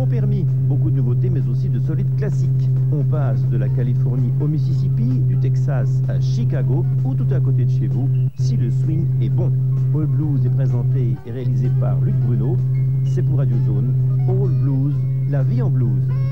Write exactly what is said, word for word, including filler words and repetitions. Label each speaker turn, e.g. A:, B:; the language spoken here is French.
A: sont permis. Beaucoup de nouveautés, mais aussi de solides classiques. On passe de la Californie au Mississippi, du Texas à Chicago, ou tout à côté de chez vous, si le swing est bon. All Blues est présenté et réalisé par Luc Bruno. C'est pour Radio Zone. All Blues, la vie en blues.